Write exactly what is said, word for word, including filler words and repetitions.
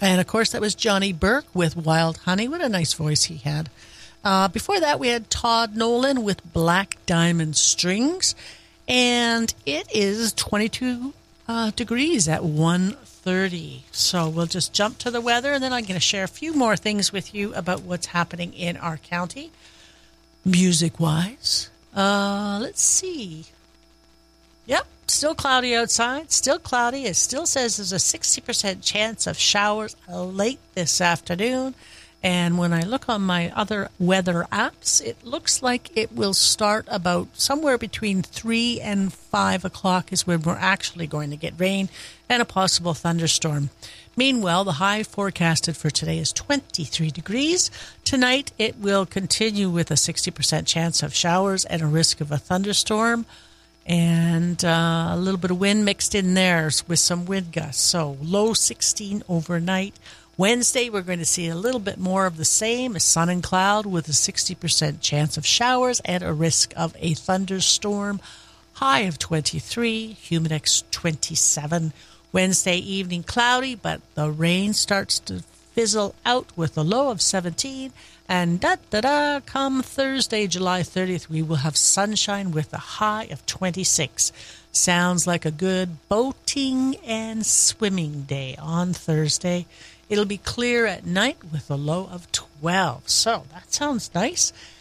And, of course, that was Johnny Burke with Wild Honey. What a nice voice he had. Uh, before that, we had Todd Nolan with Black Diamond Strings. And it is twenty-two uh, degrees at one thirty. So we'll just jump to the weather, and then I'm going to share a few more things with you about what's happening in our county, music-wise. Uh, let's see. Yep, still cloudy outside. Still cloudy. It still says there's a sixty percent chance of showers late this afternoon. And when I look on my other weather apps, it looks like it will start about somewhere between three and five o'clock is when we're actually going to get rain and a possible thunderstorm. Meanwhile, the high forecasted for today is twenty-three degrees. Tonight, it will continue with a sixty percent chance of showers and a risk of a thunderstorm. And uh, a little bit of wind mixed in there with some wind gusts. So low sixteen overnight. Wednesday, we're going to see a little bit more of the same, a sun and cloud with a sixty percent chance of showers and a risk of a thunderstorm. High of twenty-three, Humidex twenty-seven. Wednesday evening cloudy, but the rain starts to fizzle out with a low of seventeen. And da-da-da, come Thursday, July thirtieth, we will have sunshine with a high of twenty-six. Sounds like a good boating and swimming day on Thursday. It'll be clear at night with a low of twelve. So that sounds nice.